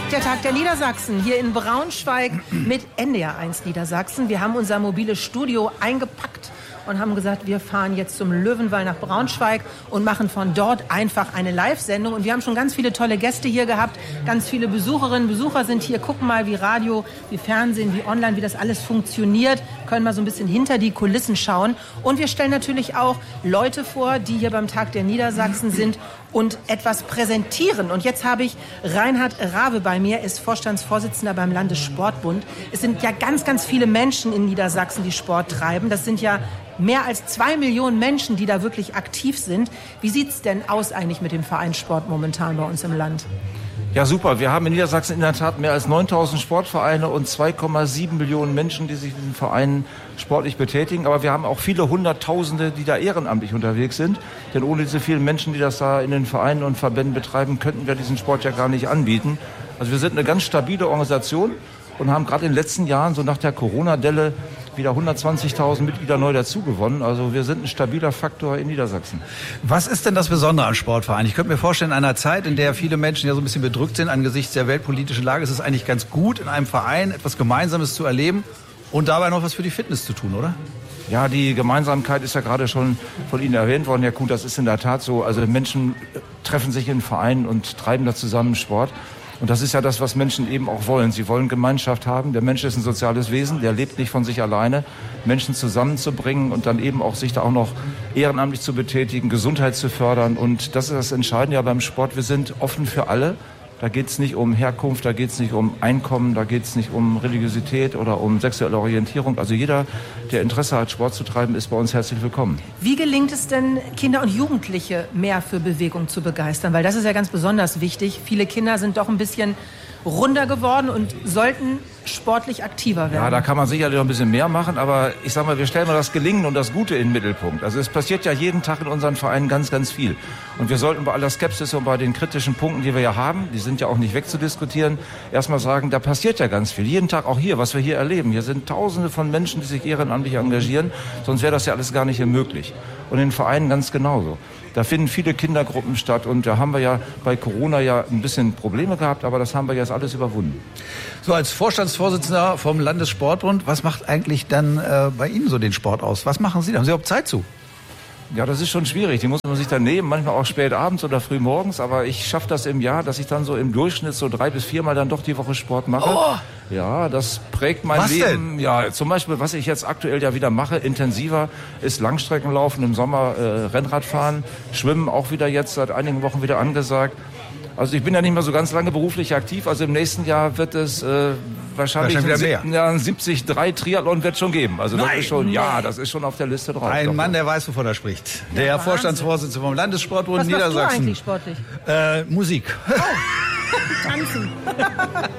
Der Tag der Niedersachsen hier in Braunschweig mit NDR1 Niedersachsen. Wir haben unser mobiles Studio eingepackt und haben gesagt, wir fahren jetzt zum Löwenwall nach Braunschweig und machen von dort einfach eine Live-Sendung. Und wir haben schon ganz viele tolle Gäste hier gehabt. Ganz viele Besucherinnen und Besucher sind hier, gucken mal, wie Radio, wie Fernsehen, wie Online, wie das alles funktioniert. Können mal so ein bisschen hinter die Kulissen schauen. Und wir stellen natürlich auch Leute vor, die hier beim Tag der Niedersachsen sind und etwas präsentieren. Und jetzt habe ich Reinhard Rawe bei mir, ist Vorstandsvorsitzender beim Landessportbund. Es sind ja ganz, ganz viele Menschen in Niedersachsen, die Sport treiben. Das sind ja mehr als 2 Millionen Menschen, die da wirklich aktiv sind. Wie sieht's denn aus eigentlich mit dem Vereinssport momentan bei uns im Land? Ja, super. Wir haben in Niedersachsen in der Tat mehr als 9.000 Sportvereine und 2,7 Millionen Menschen, die sich in diesen Vereinen sportlich betätigen. Aber wir haben auch viele Hunderttausende, die da ehrenamtlich unterwegs sind. Denn ohne diese vielen Menschen, die das da in den Vereinen und Verbänden betreiben, könnten wir diesen Sport ja gar nicht anbieten. Also wir sind eine ganz stabile Organisation und haben gerade in den letzten Jahren, so nach der Corona-Delle, wieder 120.000 Mitglieder neu dazugewonnen. Also wir sind ein stabiler Faktor in Niedersachsen. Was ist denn das Besondere am Sportverein? Ich könnte mir vorstellen, in einer Zeit, in der viele Menschen ja so ein bisschen bedrückt sind angesichts der weltpolitischen Lage, ist es eigentlich ganz gut, in einem Verein etwas Gemeinsames zu erleben und dabei noch was für die Fitness zu tun, oder? Ja, die Gemeinsamkeit ist ja gerade schon von Ihnen erwähnt worden. Ja gut, das ist in der Tat so. Also Menschen treffen sich in Vereinen und treiben da zusammen Sport. Und das ist ja das, was Menschen eben auch wollen. Sie wollen Gemeinschaft haben. Der Mensch ist ein soziales Wesen, der lebt nicht von sich alleine. Menschen zusammenzubringen und dann eben auch sich da auch noch ehrenamtlich zu betätigen, Gesundheit zu fördern. Und das ist das Entscheidende ja beim Sport. Wir sind offen für alle. Da geht es nicht um Herkunft, da geht es nicht um Einkommen, da geht es nicht um Religiosität oder um sexuelle Orientierung. Also jeder, der Interesse hat, Sport zu treiben, ist bei uns herzlich willkommen. Wie gelingt es denn, Kinder und Jugendliche mehr für Bewegung zu begeistern? Weil das ist ja ganz besonders wichtig. Viele Kinder sind doch ein bisschen runder geworden und sollten sportlich aktiver werden. Ja, da kann man sicherlich noch ein bisschen mehr machen, aber ich sag mal, wir stellen mal das Gelingen und das Gute in den Mittelpunkt. Also es passiert ja jeden Tag in unseren Vereinen ganz, ganz viel. Und wir sollten bei aller Skepsis und bei den kritischen Punkten, die wir ja haben, die sind ja auch nicht wegzudiskutieren, erstmal sagen, da passiert ja ganz viel. Jeden Tag auch hier, was wir hier erleben. Hier sind Tausende von Menschen, die sich ehrenamtlich engagieren, sonst wäre das ja alles gar nicht möglich. Und in den Vereinen ganz genauso. Da finden viele Kindergruppen statt und da haben wir ja bei Corona ja ein bisschen Probleme gehabt, aber das haben wir jetzt alles überwunden. So, als Vorstandsvorsitzender vom Landessportbund, was macht eigentlich dann bei Ihnen so den Sport aus? Was machen Sie da? Haben Sie überhaupt Zeit zu? Ja, das ist schon schwierig. Die muss man sich dann nehmen, manchmal auch spät abends oder früh morgens. Aber ich schaffe das im Jahr, dass ich dann so im Durchschnitt so 3 bis 4 Mal dann doch die Woche Sport mache. Oh. Ja, das prägt mein Was Leben. Denn? Ja, zum Beispiel, was ich jetzt aktuell ja wieder mache, intensiver, ist Langstreckenlaufen, im Sommer Rennradfahren, Schwimmen auch wieder jetzt seit einigen Wochen wieder angesagt. Also ich bin ja nicht mehr so ganz lange beruflich aktiv. Also im nächsten Jahr wird es wahrscheinlich wieder mehr. Ein 73 Triathlon wird schon geben. Also das ist schon, ja, das ist schon auf der Liste drauf. Ein Mann, der weiß, wovon er spricht. Ja, Der Wahnsinn. Vorstandsvorsitzende vom Landessportbund Was machst du Niedersachsen. eigentlich sportlich? Musik. Tanzen.